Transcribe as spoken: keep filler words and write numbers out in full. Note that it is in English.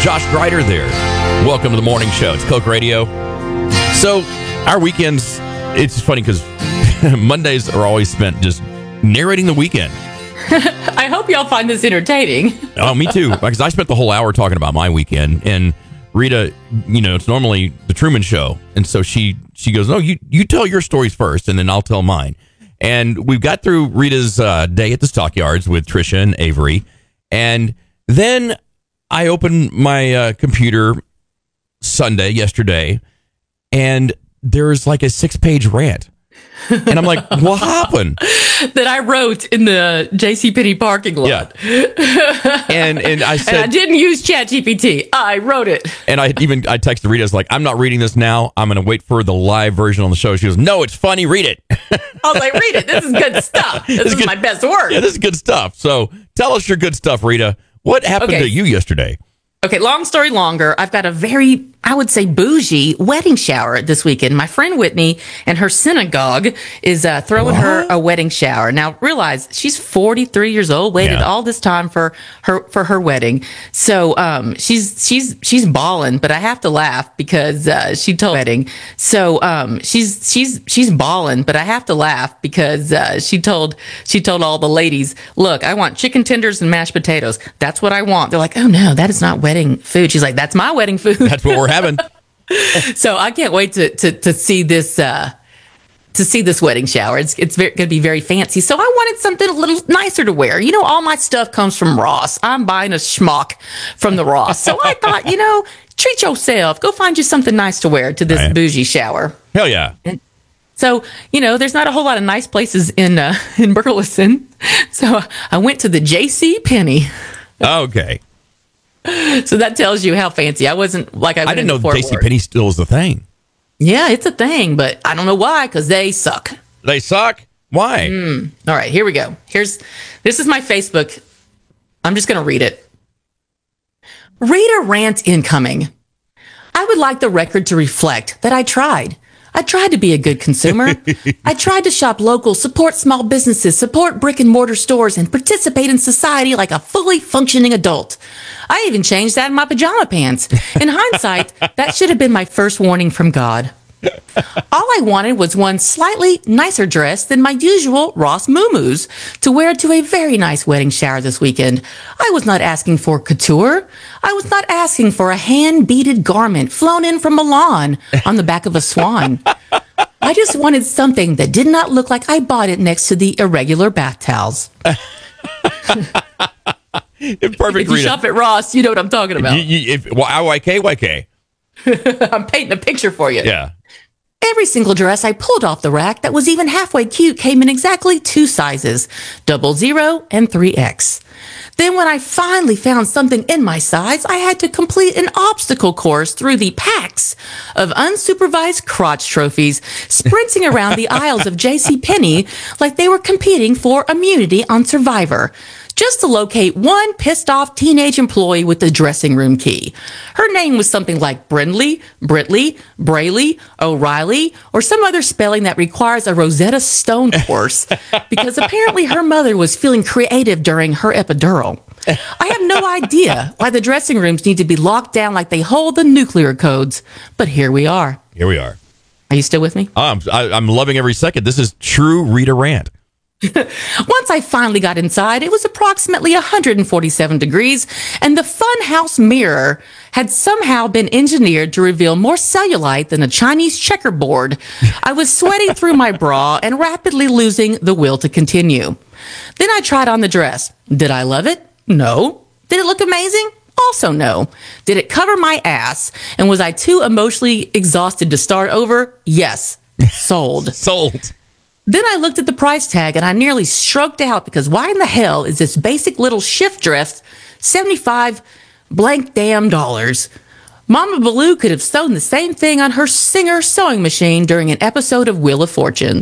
Josh Grider there. Welcome to the morning show. It's Coke Radio. So, our weekends, it's funny because Mondays are always spent just narrating the weekend. I hope y'all find this entertaining. Oh, me too. Because I spent the whole hour talking about my weekend. And Rita, you know, it's normally the Truman Show. And so she, she goes, no, you, you tell your stories first, and then I'll tell mine. And we've got through Rita's uh, day at the stockyards with Trisha and Avery. And then I opened my uh, computer Sunday, yesterday, and there's like a six-page rant. And I'm like, what happened? That I wrote in the JCPenney parking lot. Yeah. And and I said, and I didn't use ChatGPT. I wrote it. And I even I texted Rita, I was like, I'm not reading this now. I'm going to wait for the live version on the show. She goes, no, it's funny. Read it. I was like, read it. This is good stuff. This, this is good, my best work. Yeah, this is good stuff. So tell us your good stuff, Rita. What happened okay. to you yesterday? Okay, long story longer, I've got a very, I would say, bougie wedding shower this weekend. My friend Whitney and her synagogue is uh, throwing what? her a wedding shower. Now, realize she's forty-three years old, waited yeah. all this time for her for her wedding. So um, she's she's she's bawling, but I have to laugh because uh, she told wedding. So um, she's she's she's bawling, but I have to laugh because uh, she told she told all the ladies, look, I want chicken tenders and mashed potatoes. That's what I want. They're like, oh no, that is not wedding food. She's like, that's my wedding food. That's what we're having. So I can't wait to to to see this uh, to see this wedding shower. It's it's going to be very fancy. So I wanted something a little nicer to wear. You know, all my stuff comes from Ross. I'm buying a schmuck from the Ross. So I thought, you know, treat yourself. Go find you something nice to wear to this right. bougie shower. Hell yeah. And so, you know, there's not a whole lot of nice places in uh, in Burleson. So I went to the JCPenney. Okay. So that tells you how fancy I wasn't. Like I, I didn't know JCPenney still is the thing. Yeah, it's a thing, but I don't know why, because they suck. They suck? Why? Mm. All right, here we go. Here's this is my Facebook. I'm just going to read it. Reader rant incoming. I would like the record to reflect that I tried. I tried to be a good consumer. I tried to shop local, support small businesses, support brick and mortar stores, and participate in society like a fully functioning adult. I even changed that in my pajama pants. In hindsight, that should have been my first warning from God. All I wanted was one slightly nicer dress than my usual Ross muumuus to wear to a very nice wedding shower this weekend. I was not asking for couture. I was not asking for a hand-beaded garment flown in from Milan on the back of a swan. I just wanted something that did not look like I bought it next to the irregular bath towels. Perfect. If you Rita. shop at Ross, you know what I'm talking about. You, you, if, well, Y K, Y K. I'm painting a picture for you. Yeah. Every single dress I pulled off the rack that was even halfway cute came in exactly two sizes, double zero and three X. Then when I finally found something in my size, I had to complete an obstacle course through the packs of unsupervised crotch trophies, sprinting around the aisles of JCPenney like they were competing for immunity on Survivor, just to locate one pissed-off teenage employee with the dressing room key. Her name was something like Brindley, Britley, Brayley, O'Reilly, or some other spelling that requires a Rosetta Stone course, because apparently her mother was feeling creative during her epidural. I have no idea why the dressing rooms need to be locked down like they hold the nuclear codes, but here we are. Here we are. Are you still with me? I'm, I, I'm loving every second. This is true Rita rant. Once I finally got inside, it was approximately one hundred forty-seven degrees, and the funhouse mirror had somehow been engineered to reveal more cellulite than a Chinese checkerboard. I was sweating through my bra and rapidly losing the will to continue. Then I tried on the dress. Did I love it? No. Did it look amazing? Also no. Did it cover my ass? And was I too emotionally exhausted to start over? Yes. Sold. Sold. Then I looked at the price tag and I nearly stroked out, because why in the hell is this basic little shift dress seventy-five blank damn dollars? Mama Baloo could have sewn the same thing on her Singer sewing machine during an episode of Wheel of Fortune.